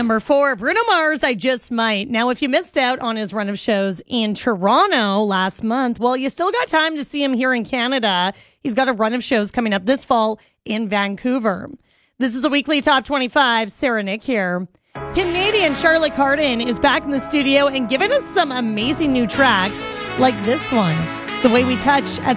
number 4, Bruno Mars, I Just Might. Now, if you missed out on his run of shows in Toronto last month, well, you still got time to see him here in Canada. He's got a run of shows coming up this fall in Vancouver. This is a weekly Top 25. Sarah Nick here. Canadian Charlotte Cardin is back in the studio and giving us some amazing new tracks like this one, The Way We Touch at